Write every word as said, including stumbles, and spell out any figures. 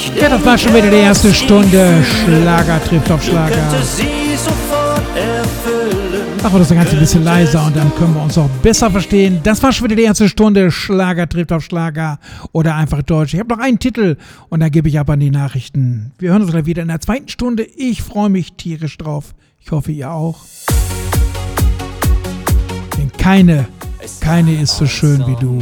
Ja, das war schon wieder die erste Stunde. Schlager trifft auf Schlager. Ach, das ist ein ganz bisschen leiser und dann können wir uns auch besser verstehen. Das war schon wieder die erste Stunde. Schlager trifft auf Schlager oder einfach Deutsch. Ich habe noch einen Titel und dann gebe ich ab an die Nachrichten. Wir hören uns gleich wieder in der zweiten Stunde. Ich freue mich tierisch drauf. Ich hoffe, ihr auch. Denn keine, keine ist so schön wie du.